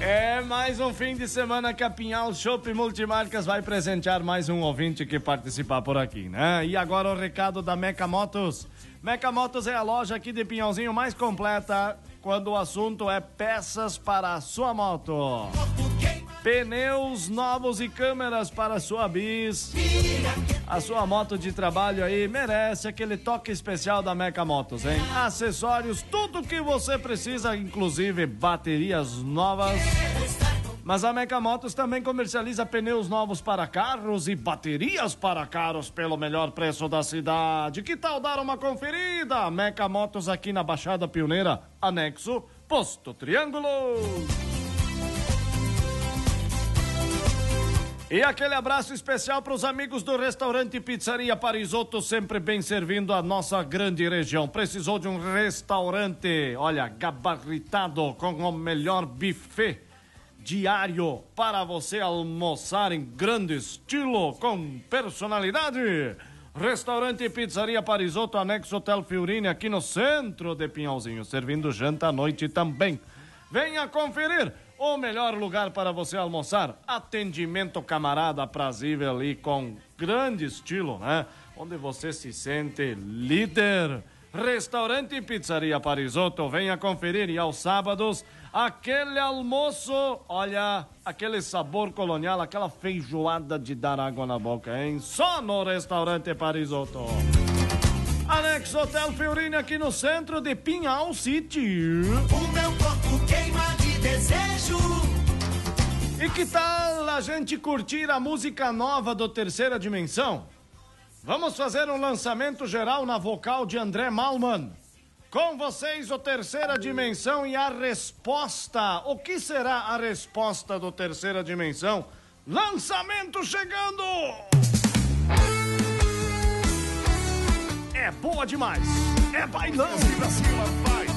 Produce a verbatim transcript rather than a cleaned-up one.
É mais um fim de semana que a Pinhal Chopp Multimarcas vai presentear mais um ouvinte que participar por aqui, né? E agora o recado da Meca Motos. Meca Motos é a loja aqui de Pinhalzinho mais completa quando o assunto é peças para a sua moto. Pneus novos e câmeras para a sua bis. A sua moto de trabalho aí merece aquele toque especial da Meca Motos, hein? Acessórios, tudo que você precisa, inclusive baterias novas. Mas a Meca Motos também comercializa pneus novos para carros e baterias para carros pelo melhor preço da cidade. Que tal dar uma conferida? Meca Motos aqui na Baixada Pioneira, anexo Posto Triângulo. E aquele abraço especial para os amigos do restaurante Pizzaria Parisotto, sempre bem servindo a nossa grande região. Precisou de um restaurante, olha, gabaritado, com o melhor buffet diário para você almoçar em grande estilo, com personalidade? Restaurante Pizzaria Parisotto, anexo Hotel Fiorini, aqui no centro de Pinhalzinho, servindo janta à noite também. Venha conferir o melhor lugar para você almoçar. Atendimento camarada, aprazível e com grande estilo, né? Onde você se sente líder. Restaurante e Pizzaria Parisotto, venha conferir. E aos sábados, aquele almoço, olha, aquele sabor colonial, aquela feijoada de dar água na boca, hein? Só no Restaurante Parisotto. Anexo Hotel Fiorini, aqui no centro de Pinhal City. O meu corpo queima de desejo. E que tal a gente curtir a música nova do Terceira Dimensão? Vamos fazer um lançamento geral na vocal de André Malman. Com vocês, o Terceira Dimensão e a resposta. O que será a resposta do Terceira Dimensão? Lançamento chegando! É boa demais. É bailão. Pra cima, vai.